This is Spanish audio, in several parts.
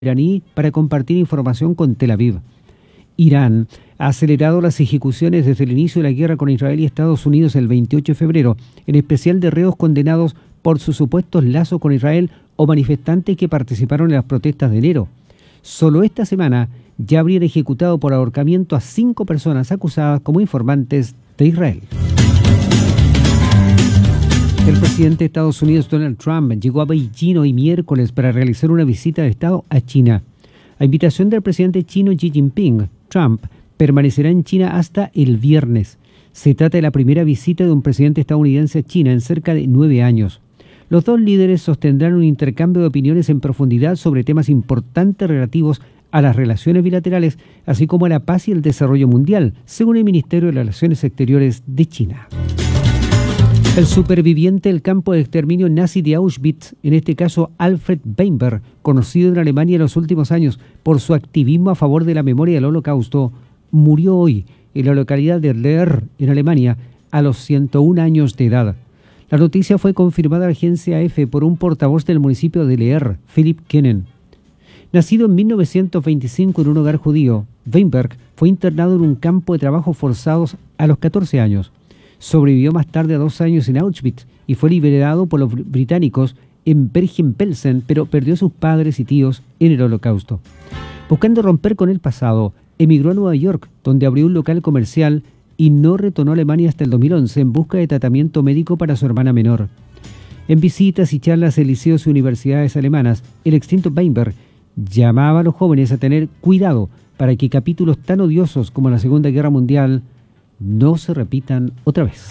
iraní para compartir información con Tel Aviv. Irán ha acelerado las ejecuciones desde el inicio de la guerra con Israel y Estados Unidos el 28 de febrero, en especial de reos condenados por sus supuestos lazos con Israel o manifestantes que participaron en las protestas de enero. Solo esta semana ya habrían ejecutado por ahorcamiento a 5 personas acusadas como informantes de Israel. El presidente de Estados Unidos, Donald Trump, llegó a Beijing hoy miércoles para realizar una visita de Estado a China. A invitación del presidente chino Xi Jinping, Trump permanecerá en China hasta el viernes. Se trata de la primera visita de un presidente estadounidense a China en cerca de 9 años. Los dos líderes sostendrán un intercambio de opiniones en profundidad sobre temas importantes relativos a las relaciones bilaterales, así como a la paz y el desarrollo mundial, según el Ministerio de Relaciones Exteriores de China. El superviviente del campo de exterminio nazi de Auschwitz, en este caso Alfred Weinberg, conocido en Alemania en los últimos años por su activismo a favor de la memoria del Holocausto, murió hoy en la localidad de Leer, en Alemania, a los 101 años de edad. La noticia fue confirmada a la agencia AFP por un portavoz del municipio de Leer, Philip Kennen. Nacido en 1925 en un hogar judío, Weinberg fue internado en un campo de trabajo forzados a los 14 años. Sobrevivió más tarde a 2 años en Auschwitz y fue liberado por los británicos en Bergen-Belsen, pero perdió a sus padres y tíos en el Holocausto. Buscando romper con el pasado, emigró a Nueva York, donde abrió un local comercial y no retornó a Alemania hasta el 2011 en busca de tratamiento médico para su hermana menor. En visitas y charlas en liceos y universidades alemanas, el extinto Weinberg llamaba a los jóvenes a tener cuidado para que capítulos tan odiosos como la Segunda Guerra Mundial no se repitan otra vez.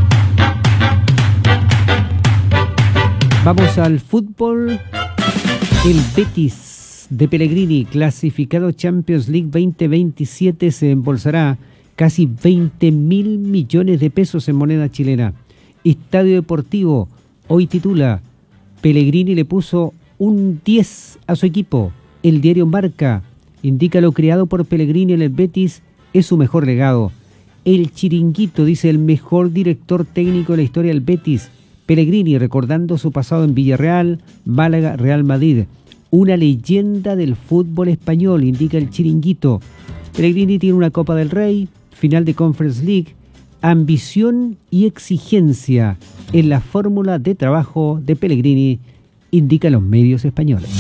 Vamos al fútbol. El Betis de Pellegrini, clasificado Champions League 2027, se embolsará casi 20.000 millones de pesos en moneda chilena. Estadio Deportivo hoy titula: Pellegrini le puso un 10 a su equipo. El diario Marca indica: lo creado por Pellegrini en el Betis es su mejor legado. El Chiringuito dice: el mejor director técnico de la historia del Betis. Pellegrini recordando su pasado en Villarreal, Málaga, Real Madrid. Una leyenda del fútbol español, indica el Chiringuito. Pellegrini tiene una Copa del Rey, final de Conference League, ambición y exigencia en la fórmula de trabajo de Pellegrini, indican los medios españoles.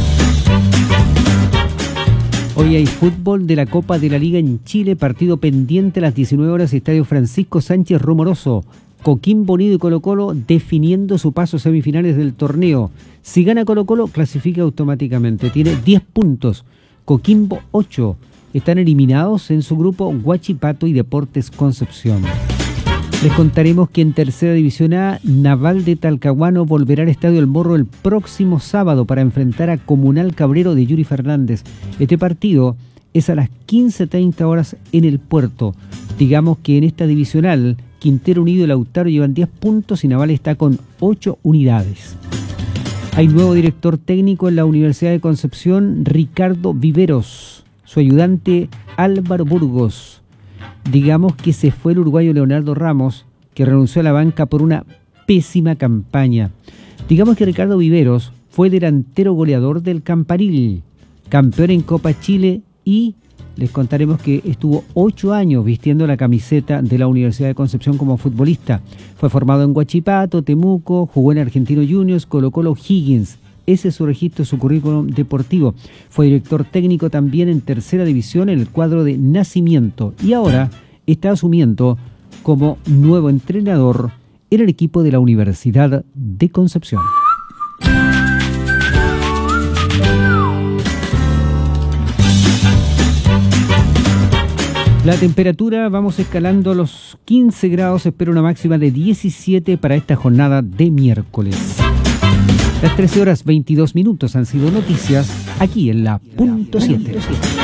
Hoy hay fútbol de la Copa de la Liga en Chile, partido pendiente a las 19 horas, Estadio Francisco Sánchez Rumoroso. Coquimbo Unido y Colo-Colo definiendo su paso a semifinales del torneo. Si gana Colo-Colo, clasifica automáticamente. Tiene 10 puntos. Coquimbo 8. Están eliminados en su grupo Huachipato y Deportes Concepción. Les contaremos que en Tercera División A, Naval de Talcahuano volverá al Estadio El Morro el próximo sábado para enfrentar a Comunal Cabrero de Yuri Fernández. Este partido es a las 15:30 horas en el Puerto. Digamos que en esta divisional, Quintero Unido y Lautaro llevan 10 puntos y Naval está con 8 unidades. Hay nuevo director técnico en la Universidad de Concepción, Ricardo Viveros. Su ayudante, Álvaro Burgos. Digamos que se fue el uruguayo Leonardo Ramos, que renunció a la banca por una pésima campaña. Digamos que Ricardo Viveros fue delantero goleador del Campanil, campeón en Copa Chile, y les contaremos que estuvo 8 años vistiendo la camiseta de la Universidad de Concepción como futbolista. Fue formado en Huachipato, Temuco, jugó en Argentino Juniors, Colo-Colo, Higgins. Ese es su registro, su currículum deportivo. Fue director técnico también en Tercera División en el cuadro de Nacimiento y ahora está asumiendo como nuevo entrenador en el equipo de la Universidad de Concepción. La temperatura, vamos escalando a los 15 grados, espera una máxima de 17 para esta jornada de miércoles. Las 13 horas 22 minutos han sido noticias aquí en la Punto 7.